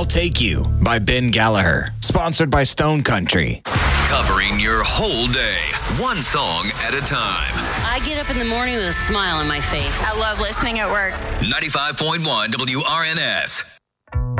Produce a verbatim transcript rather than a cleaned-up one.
I'll Take You by Ben Gallagher. Sponsored by Stone Country. Covering your whole day, one song at a time. I get up in the morning with a smile on my face. I love listening at work. ninety-five point one W R N S.